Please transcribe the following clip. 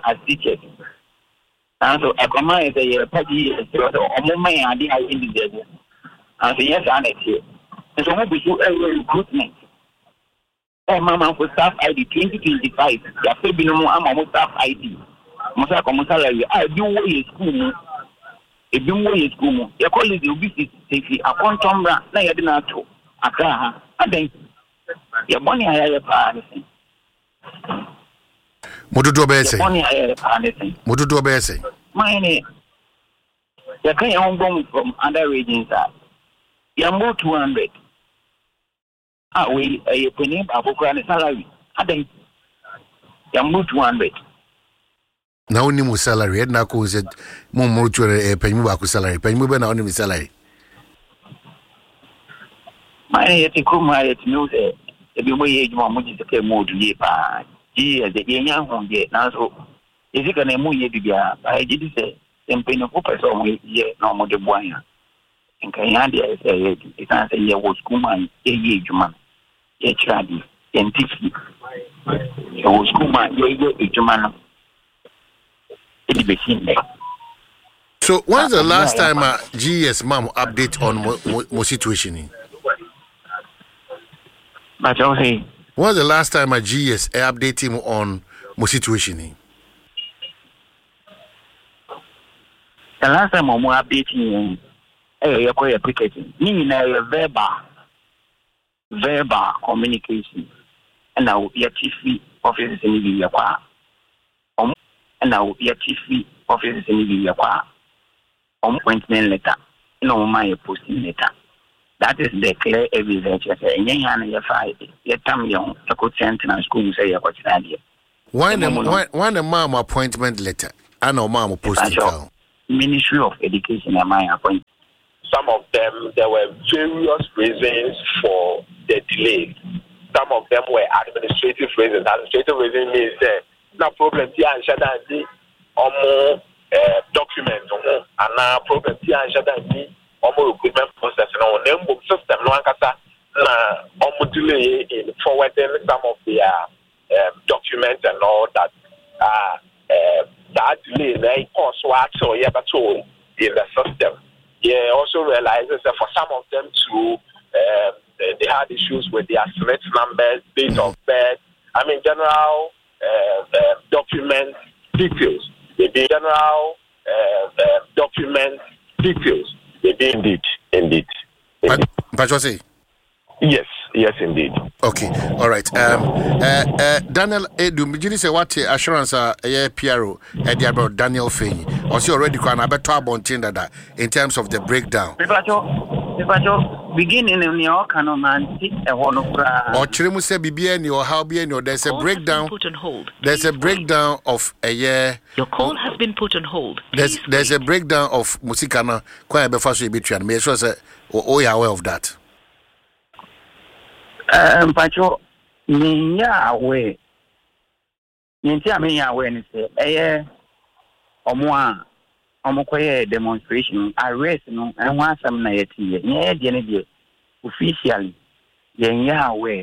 as teachers. And so a command is a party or moment idea in the devil. And so yes, I here. And so we do a recruitment. Hey, Mama, for staff ID 2025, there will be no more staff ID. Musa salary. I do way school. If you way school, your colleague will be safely. A quantum na ya didn't know. Akaha. I think your money I have anything. Mududu obese. Money I have anything. Mududu obese. Mine, you can't go from other regions. You more 200. We a penny about salary. I think you more 200. Now only my salary. Na ko said more to a penny back salary. Penny be na only my salary. Mine yet come my news. If you may age more, much to more to ye pa. Gee, as the young one yet now so. Is it going to move you? I did say, and pay no purpose on me yet, no more the boy. And Kayandia say, it's answer ye was Kuman, ye man, ye chadi, and Tiffy. It was Kuman, ye man. It be seen there. So, when's the last time GS mom update on more situation? But I'll say, when's the last time a GS update him on more situation? The last time I'm updating you call application. Meaning verbal communication. And now your TV offices in the Yaqua. And now your TV offices in the Yaqua. Appointment letter. No, my posting letter. That is the clear evidence. And you fight. You tell me on a good sentence school say about it. Why the mom appointment letter? I know mom posting. Ministry of Education am I appointed. Some of them, there were various reasons for the delay. Some of them were administrative reasons. Administrative reasons means no problem here and shada more documents and now problem here and shada more recruitment process and them system no ankasa na delay in forwarding some of their documents and all that. That delay may cause what so but so in the system. Yeah, also realizes that for some of them too, they had issues with their SLET numbers, date of birth. I mean, general document details. Maybe general document details. Maybe indeed. But you say? Yes, indeed. Okay, all right. Daniel Edu, you say what assurance PRO about Daniel Fane? Also already can better about in terms of the breakdown. Beginning in your canon or Chirimu say BBN or how BN, there's a breakdown. Put on hold. There's a breakdown of a year. Your call has been put on hold. There's a breakdown of Musikana quite before she betrayed me. So say, oh, you're aware of that. Pacho, me away. Yintia me away and say, omokoye demonstration arrest no and want some na yeti ye officially yen away